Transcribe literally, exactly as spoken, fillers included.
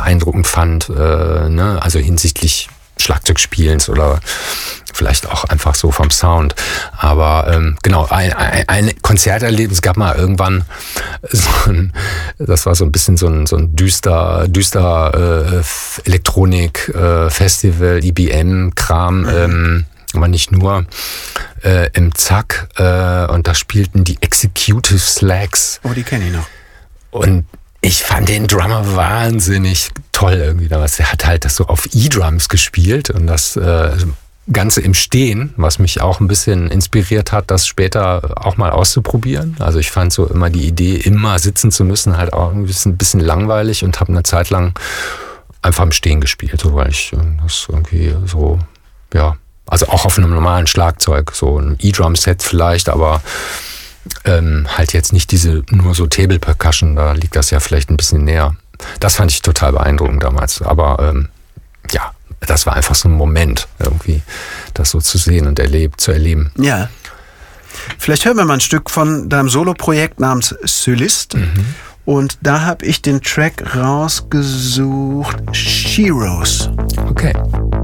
beeindruckend fand, äh, ne? Also hinsichtlich Schlagzeugspielens oder vielleicht auch einfach so vom Sound. Aber ähm, genau, ein, ein, ein Konzerterlebnis gab mal irgendwann, so ein, das war so ein bisschen so ein, so ein düster, düster äh, Elektronik-Festival, äh, I B M-Kram, mhm. ähm, aber nicht nur, äh, im Zack, äh, und da spielten die Executive Slacks. Oh, die kenne ich noch. Und ich fand den Drummer wahnsinnig toll irgendwie damals. Der hat halt das so auf E-Drums gespielt und das äh, Ganze im Stehen, was mich auch ein bisschen inspiriert hat, das später auch mal auszuprobieren. Also ich fand so immer die Idee, immer sitzen zu müssen, halt auch ein bisschen, ein bisschen langweilig und habe eine Zeit lang einfach im Stehen gespielt, so, weil ich das irgendwie so, ja, also auch auf einem normalen Schlagzeug, so ein E-Drum-Set vielleicht, aber ähm, halt jetzt nicht diese nur so Table Percussion, da liegt das ja vielleicht ein bisschen näher. Das fand ich total beeindruckend damals, aber ähm, ja, das war einfach so ein Moment, irgendwie das so zu sehen und erlebt, zu erleben. Ja. Vielleicht hören wir mal ein Stück von deinem Soloprojekt namens Solist. Mhm. Und da habe ich den Track rausgesucht, Sheroes. Okay.